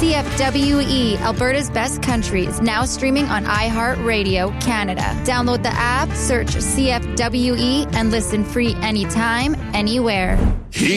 CFWE, Alberta's Best Countries, now streaming on iHeartRadio Canada. Download the app, search CFWE, and listen free anytime, anywhere.